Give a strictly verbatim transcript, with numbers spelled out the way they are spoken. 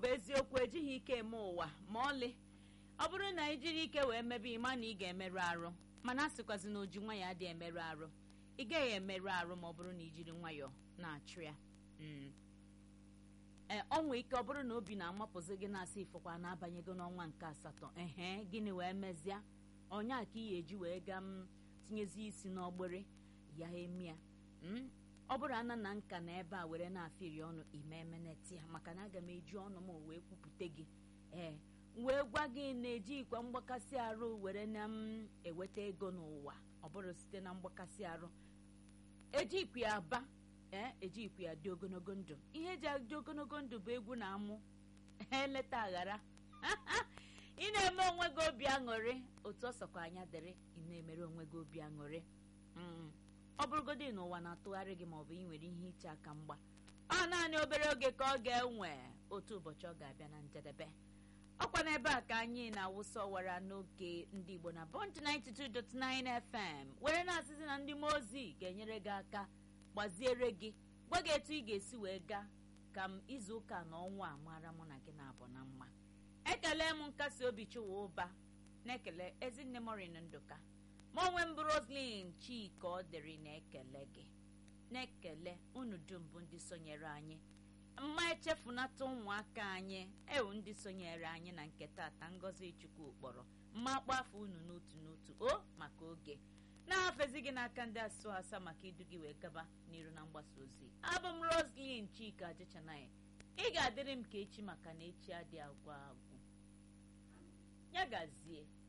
bụ eziokwu ejighị ike eme ụwa ma ọlị. Ọ bụrụ na ị jiri ike wee mebe ịma na ị ga-emerụ arụ, mana asịkwazi na oji nwa ya adị emerụ arụ. Ị gaghị emerụ arụ ma ọ bụrụ na ijiri nwayọọ na-achụ ya. ee ọnwa ike ọ bụrụ na obi na-amapụzi gị na-asị ifokwa na-abanyego n'ọnwa nke asatọ, ehe gịnị wee mezie ọnya ka ị ga-eji wee gaa m tinyezi isi n'ọgbere ya emia. Ọ bụrụ ana na nka na ebe a were na-afịrị ọnụ ime emeneti ya, maka na aga m eji ọnụ m wee kwupụta gị ee wee gwa gị na-ejikwa mgbakasị arụ were na m eweta ego n'ụwa. Ọ bụrụ site na mgbakasị arụ ejikwa ya aba ee ejikwa ya dị ogologo ndụ. Ihe eji adị ogologo ndụ bụ egwu na amụ eleta aghara ị na-eme onwe gị obi aṅụrị otu ọ sọkwa anya dịrị, ị na-emere onwe gị obi aṅụrị. Ọ bụrụgodị n'ụwa na-atụgharị gị maọbụ ị nwere ihe iche aka mgba, ọ naanị obere oge ka ọ ga-enwe otu ụbọchị ọ ga-abịa na njedebe. Ọkwa n'ebe a ka anyị na-awụsa ọwara n'oge ndị Igbo na Bond ninety-two point nine F M were na-asịsị na ndị mmụọ ozi ga-enyere gị aka gbaziere gị, gwa gị etu ị ga-esi wee gaa ka m izu ụka na ọnwa a mara mụ na gị na-abụ na mma. Ekele m nkasi obi Chụwa Ụba, na-ekele Ezinne Morin Ndụka, ma onwe m bụ Roslyn Chika ọ dịrị na-ekele gị, na-ekele unu dum bụ ndị sonyere anyị. Mma echefunata ụmụaka anyị ewu ndị sonyere anyị na nke tata. Ngozi Chukwu kpọrọ mma akpọ afọ unu n'otu n'otu o maka oge na-afezi gị n'aka ndị asụ asa maka idu gị wee gaba n'iru na mgbasa ozi. Abụ m Roslyn Chika Ajịchanaghị. Ị ga-adịrị m ka echi maka na echi adị agwụ agwụ. Ya gazie.